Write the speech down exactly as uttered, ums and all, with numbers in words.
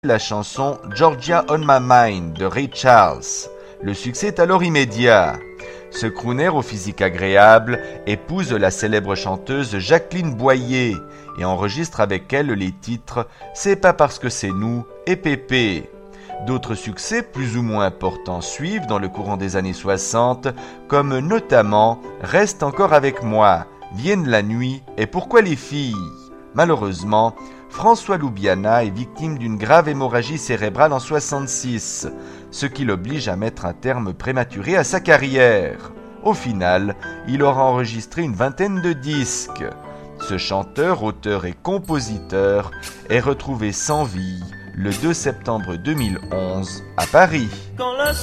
la chanson Georgia on My Mind de Ray Charles. Le succès est alors immédiat. Ce crooner au physique agréable épouse la célèbre chanteuse Jacqueline Boyer et enregistre avec elle les titres C'est pas parce que c'est nous et Pépé. D'autres succès plus ou moins importants suivent dans le courant des années soixante, comme notamment Reste encore avec moi, Vienne la nuit et Pourquoi les filles. Malheureusement, François Loubiana est victime d'une grave hémorragie cérébrale en soixante-six, ce qui l'oblige à mettre un terme prématuré à sa carrière. Au final, il aura enregistré une vingtaine de disques. Ce chanteur, auteur et compositeur est retrouvé sans vie le deux septembre deux mille onze à Paris.